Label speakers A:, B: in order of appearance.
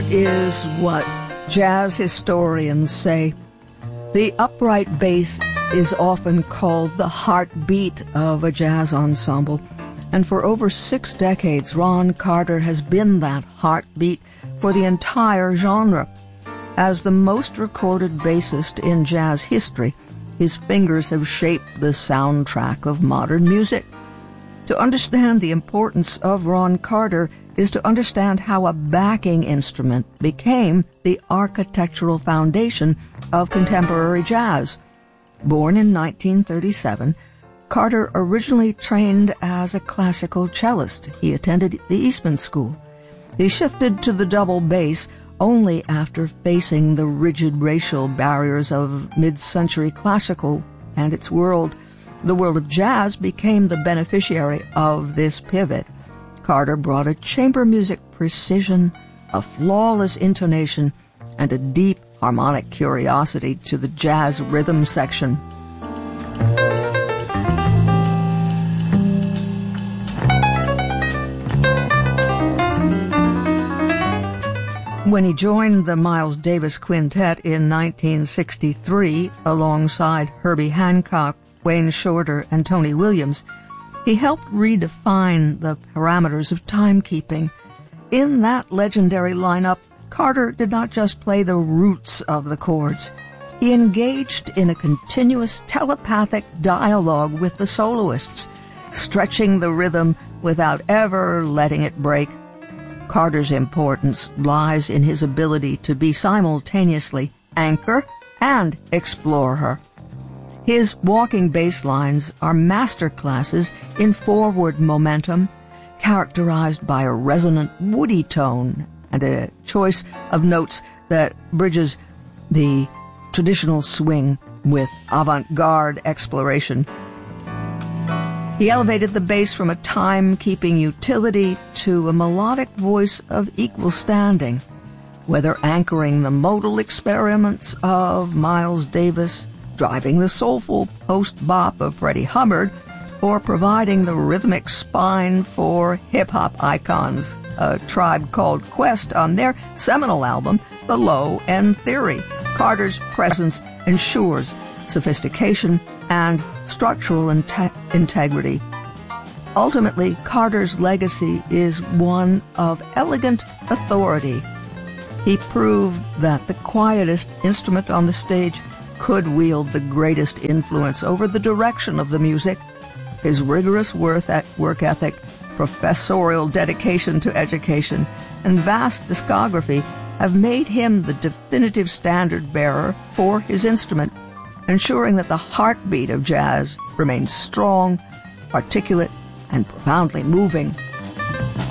A: is what jazz historians say. The upright bass is often called the heartbeat of a jazz ensemble, and for over 6 decades, Ron Carter has been that heartbeat for the entire genre. As the most recorded bassist in jazz history, his fingers have shaped the soundtrack of modern music. To understand the importance of Ron Carter is to understand how a backing instrument became the architectural foundation of contemporary jazz. Born in 1937, Carter originally trained as a classical cellist. He attended the Eastman School. He shifted to the double bass only after facing the rigid racial barriers of mid-century classical and its world. The world of jazz became the beneficiary of this pivot. Carter brought a chamber music precision, a flawless intonation, and a deep harmonic curiosity to the jazz rhythm section. When he joined the Miles Davis Quintet in 1963 alongside Herbie Hancock, Wayne Shorter, and Tony Williams, he helped redefine the parameters of timekeeping. In that legendary lineup, Carter did not just play the roots of the chords. He engaged in a continuous telepathic dialogue with the soloists, stretching the rhythm without ever letting it break. Carter's importance lies in his ability to be simultaneously anchor and explorer. His walking bass lines are masterclasses in forward momentum, characterized by a resonant, woody tone and a choice of notes that bridges the traditional swing with avant-garde exploration. He elevated the bass from a time-keeping utility to a melodic voice of equal standing, whether anchoring the modal experiments of Miles Davis, driving the soulful post-bop of Freddie Hubbard, or providing the rhythmic spine for hip-hop icons, A Tribe Called Quest on their seminal album, The Low End Theory. Carter's presence ensures sophistication and structural integrity. Ultimately, Carter's legacy is one of elegant authority. He proved that the quietest instrument on the stage could wield the greatest influence over the direction of the music. His rigorous work ethic, professorial dedication to education, and vast discography have made him the definitive standard bearer for his instrument, ensuring that the heartbeat of jazz remains strong, articulate, and profoundly moving.